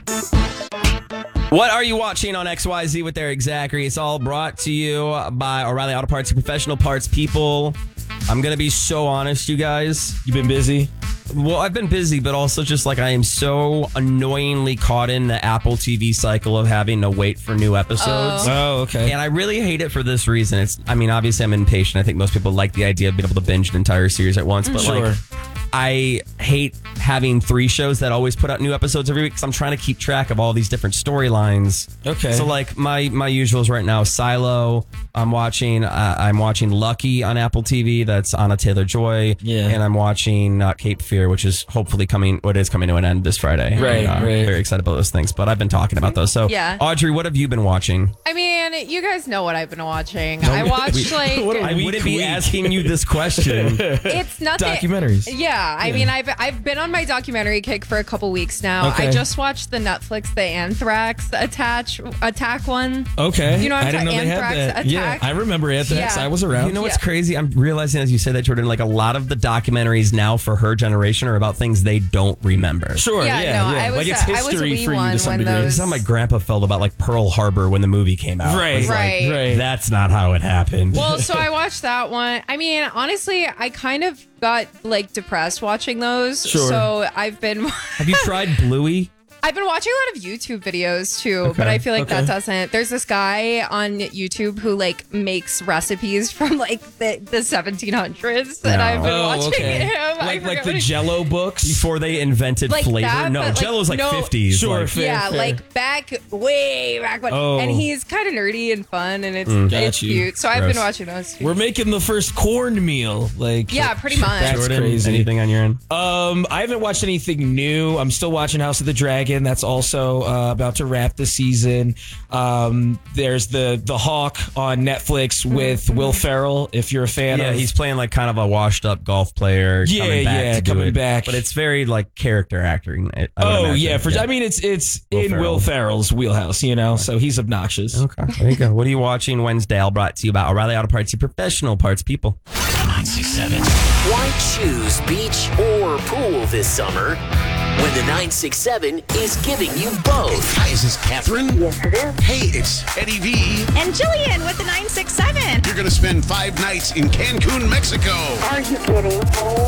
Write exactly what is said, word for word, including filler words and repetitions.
What are you watching on X Y Z with Eric Zachary? It's all brought to you by O'Reilly Auto Parts, professional parts people. I'm going to be so honest, you guys. You've been busy? Well, I've been busy, but also just like I am so annoyingly caught in the Apple T V cycle of having to wait for new episodes. Oh, okay. And I really hate it for this reason. It's, I mean, obviously I'm impatient. I think most people like the idea of being able to binge an entire series at once, but Sure. like I hate having three shows that always put out new episodes every week because I'm trying to keep track of all these different storylines. Okay. So like my my usuals right now, Silo. I'm watching. Uh, I'm watching Lucky on Apple T V. That's Anna Taylor-Joy. Yeah. And I'm watching uh, Cape Fear, which is hopefully coming. What is coming to an end this Friday. Right. And, uh, right. Very excited about those things. But I've been talking about those. So Yeah. Audrey, what have you been watching? I mean, you guys know what I've been watching. I watched like What a I weak wouldn't be week. asking you this question. it's nothing. Documentaries. Yeah, I mean, I've I've been on my documentary kick for a couple weeks now. Okay. I just watched the Netflix The Anthrax attach attack one. Okay. You know what I'm I didn't know talking- they had Anthrax that. Yeah, attack? I remember Anthrax. Yeah. I was around. You know what's Yeah. crazy? I'm realizing as you say that, Jordan, like a lot of the documentaries now for her generation are about things they don't remember. Sure. Yeah, Yeah. no, yeah. I was like it's a- I was a history wee for you one to some when degree. those- This is how my grandpa felt about like Pearl Harbor when the movie came out. Right. It's like, Right. Right. That's not how it happened. Well, so I watched that one. I mean, honestly, I kind of got like depressed watching those. Sure. So I've been Have you tried Bluey? I've been watching a lot of YouTube videos too, Okay, but I feel like okay. that doesn't. There's this guy on YouTube who like makes recipes from like the, the seventeen hundreds, and No. I've been Oh, watching okay. him. I Like forget like what the he- Jello books. Before they invented Like flavor? that, no, but, like, Jello's like no- fifties. Sure, like- fair, yeah, fair. like back way back when, Oh. and he's kind of nerdy and fun, and it's Got it's you. cute. So I've Gross. been watching those. Too. We're making the first corn meal. Like Yeah, pretty much. That's Jordan, crazy. anything on your end? Um, I haven't watched anything new. I'm still watching House of the Dragon. That's also uh, about to wrap the season. Um, there's the the Hawk on Netflix with Will Ferrell. If you're a fan, Yeah, of, he's playing like kind of a washed up golf player. Yeah, coming back yeah, to do coming it. back. But it's very like character acting. I- I would Oh imagine. yeah, for I mean it's it's Will in Ferrell. Will Ferrell's wheelhouse, you know. So he's obnoxious. Okay, there you go. What are you watching Wednesday? All brought to you by O'Reilly Auto Parts, your professional parts people. nine six seven. Why choose beach or pool this summer when the nine six seven is giving you both? Hi, is this Catherine? Yes, it is. Hey, it's Eddie V. And Jillian with the nine six seven. You're going to spend five nights in Cancun, Mexico. Are you kidding?